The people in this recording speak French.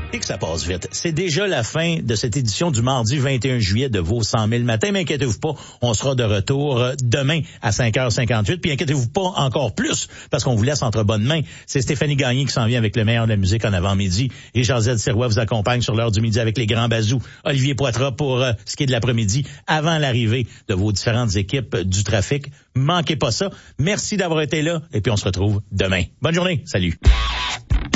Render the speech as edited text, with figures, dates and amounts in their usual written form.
Et que ça passe vite. C'est déjà la fin de cette édition du mardi 21 juillet de vos 100 000 matins. Mais inquiétez-vous pas, on sera de retour demain à 5h58. Puis inquiétez-vous pas encore plus, parce qu'on vous laisse entre bonnes mains. C'est Stéphanie Gagné qui s'en vient avec le meilleur de la musique en avant-midi. Et Josette Sirois vous accompagne sur l'heure du midi avec les grands bazous. Olivier Poitras pour ce qui est de l'après-midi, avant l'arrivée de vos différentes équipes du trafic. Manquez pas ça. Merci d'avoir été là. Et puis on se retrouve demain. Bonne journée. Salut.